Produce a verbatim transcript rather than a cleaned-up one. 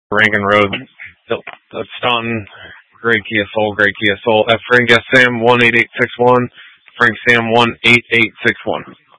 Rankin Road, Staunton. Great Kia Soul, Great Kia Soul. F Frank S Sam one eight eight six one, Frank Sam one eight eight six one.